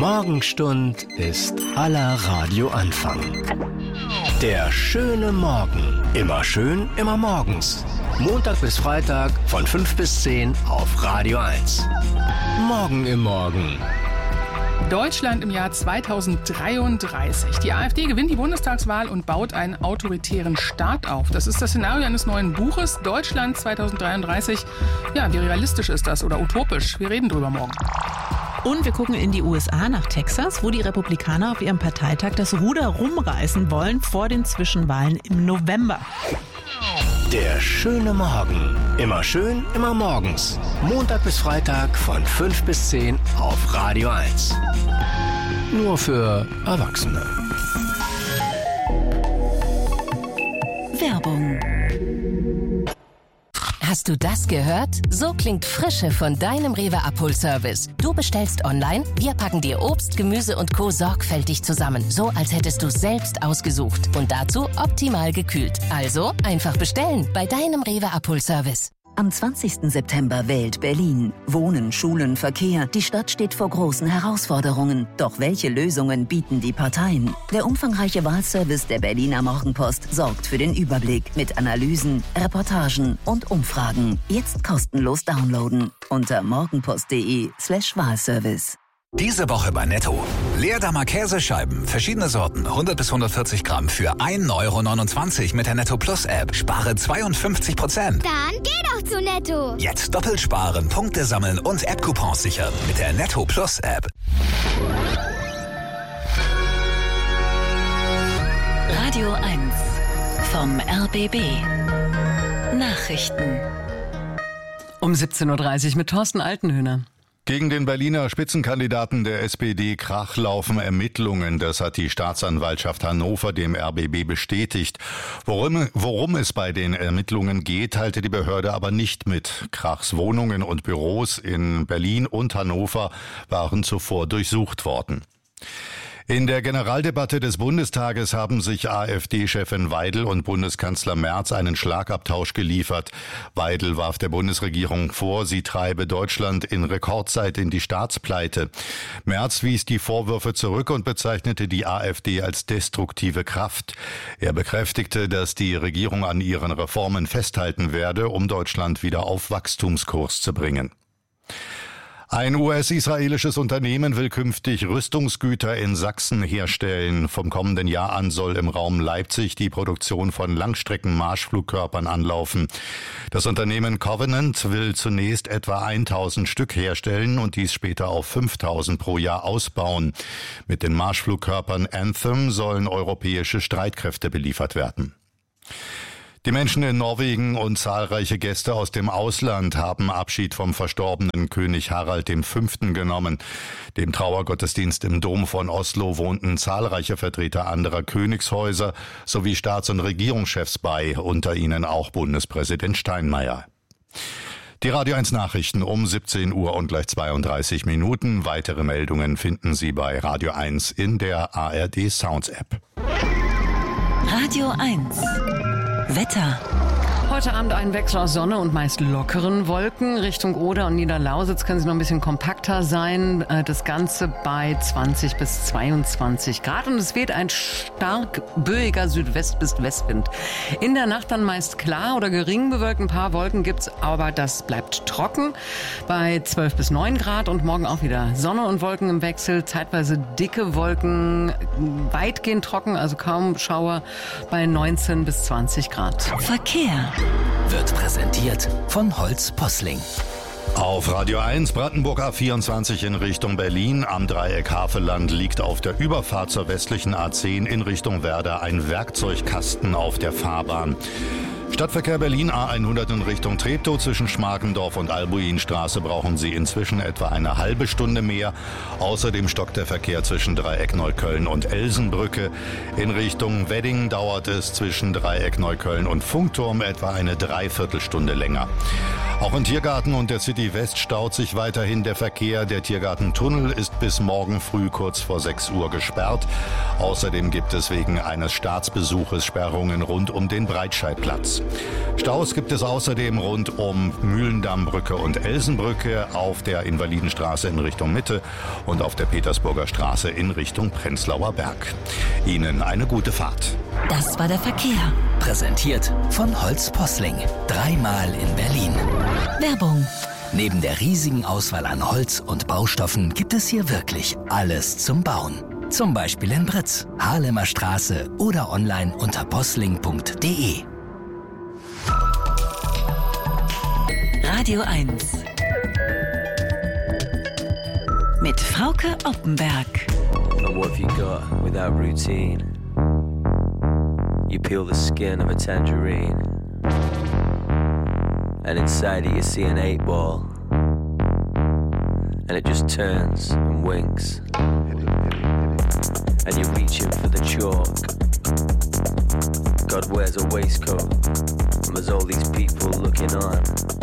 Morgenstund ist aller Radioanfang. Der schöne Morgen. Immer schön, immer morgens. Montag bis Freitag von 5 bis 10 auf Radio 1. Morgen im Morgen. Deutschland im Jahr 2033. Die AfD gewinnt die Bundestagswahl und baut einen autoritären Staat auf. Das ist das Szenario eines neuen Buches, Deutschland 2033. Ja, wie realistisch ist das oder utopisch? Wir reden drüber morgen. Und wir gucken in die USA nach Texas, wo die Republikaner auf ihrem Parteitag das Ruder rumreißen wollen vor den Zwischenwahlen im November. Der schöne Morgen. Immer schön, immer morgens. Montag bis Freitag von 5 bis 10 auf Radio 1. Nur für Erwachsene. Werbung. Hast du das gehört? So klingt Frische von deinem Rewe-Abholservice. Du bestellst online, wir packen dir Obst, Gemüse und Co. sorgfältig zusammen. So, als hättest du es selbst ausgesucht. Und dazu optimal gekühlt. Also einfach bestellen bei deinem Rewe-Abholservice. Am 20. September wählt Berlin. Wohnen, Schulen, Verkehr. Die Stadt steht vor großen Herausforderungen. Doch welche Lösungen bieten die Parteien? Der umfangreiche Wahlservice der Berliner Morgenpost sorgt für den Überblick mit Analysen, Reportagen und Umfragen. Jetzt kostenlos downloaden unter morgenpost.de/Wahlservice. Diese Woche bei Netto. Leerdammer Käsescheiben, verschiedene Sorten, 100 bis 140 Gramm für 1,29 € mit der Netto Plus App. Spare 52%. Dann geh doch zu Netto. Jetzt doppelt sparen, Punkte sammeln und App-Coupons sichern mit der Netto Plus App. Radio 1 vom RBB. Nachrichten. Um 17.30 Uhr mit Thorsten Altenhöhner. Gegen den Berliner Spitzenkandidaten der SPD Krach laufen Ermittlungen. Das hat die Staatsanwaltschaft Hannover dem RBB bestätigt. Worum es bei den Ermittlungen geht, teilte die Behörde aber nicht mit. Krachs Wohnungen und Büros in Berlin und Hannover waren zuvor durchsucht worden. In der Generaldebatte des Bundestages haben sich AfD-Chefin Weidel und Bundeskanzler Merz einen Schlagabtausch geliefert. Weidel warf der Bundesregierung vor, sie treibe Deutschland in Rekordzeit in die Staatspleite. Merz wies die Vorwürfe zurück und bezeichnete die AfD als destruktive Kraft. Er bekräftigte, dass die Regierung an ihren Reformen festhalten werde, um Deutschland wieder auf Wachstumskurs zu bringen. Ein US-israelisches Unternehmen will künftig Rüstungsgüter in Sachsen herstellen. Vom kommenden Jahr an soll im Raum Leipzig die Produktion von Langstrecken-Marschflugkörpern anlaufen. Das Unternehmen Covenant will zunächst etwa 1000 Stück herstellen und dies später auf 5000 pro Jahr ausbauen. Mit den Marschflugkörpern Anthem sollen europäische Streitkräfte beliefert werden. Die Menschen in Norwegen und zahlreiche Gäste aus dem Ausland haben Abschied vom verstorbenen König Harald V. genommen. Dem Trauergottesdienst im Dom von Oslo wohnten zahlreiche Vertreter anderer Königshäuser sowie Staats- und Regierungschefs bei, unter ihnen auch Bundespräsident Steinmeier. Die Radio 1 Nachrichten um 17 Uhr und gleich 32 Minuten. Weitere Meldungen finden Sie bei Radio 1 in der ARD Sounds App. Radio 1. Wetter. Heute Abend ein Wechsel aus Sonne und meist lockeren Wolken. Richtung Oder und Niederlausitz können sie noch ein bisschen kompakter sein. Das Ganze bei 20 bis 22 Grad. Und es weht ein stark böiger Südwest- bis Westwind. In der Nacht dann meist klar oder gering bewölkt. Ein paar Wolken gibt's, aber das bleibt trocken bei 12 bis 9 Grad. Und morgen auch wieder Sonne und Wolken im Wechsel. Zeitweise dicke Wolken, weitgehend trocken, also kaum Schauer bei 19 bis 20 Grad. Verkehr. Wird präsentiert von Holz Posling. Auf Radio 1 Brandenburg A24 in Richtung Berlin. Am Dreieck Havelland liegt auf der Überfahrt zur westlichen A10 in Richtung Werder ein Werkzeugkasten auf der Fahrbahn. Stadtverkehr Berlin A100 in Richtung Treptow zwischen Schmarkendorf und Albuinstraße brauchen Sie inzwischen etwa eine halbe Stunde mehr. Außerdem stockt der Verkehr zwischen Dreieck Neukölln und Elsenbrücke. In Richtung Wedding dauert es zwischen Dreieck Neukölln und Funkturm etwa eine Dreiviertelstunde länger. Auch in Tiergarten und der City West staut sich weiterhin der Verkehr. Der Tiergartentunnel ist bis morgen früh kurz vor 6 Uhr gesperrt. Außerdem gibt es wegen eines Staatsbesuches Sperrungen rund um den Breitscheidplatz. los. Staus gibt es außerdem rund um Mühlendammbrücke und Elsenbrücke, auf der Invalidenstraße in Richtung Mitte und auf der Petersburger Straße in Richtung Prenzlauer Berg. Ihnen eine gute Fahrt. Das war der Verkehr. Präsentiert von Holz Posling. 3-mal in Berlin. Werbung. Neben der riesigen Auswahl an Holz und Baustoffen gibt es hier wirklich alles zum Bauen. Zum Beispiel in Britz, Haarlemer Straße oder online unter posling.de. Radio 1 mit Frauke Oppenberg. But what have you got without routine? You peel the skin of a tangerine, and inside it you see an 8-ball, and it just turns and winks, and you're reaching for the chalk. God wears a waistcoat, and there's all these people looking on.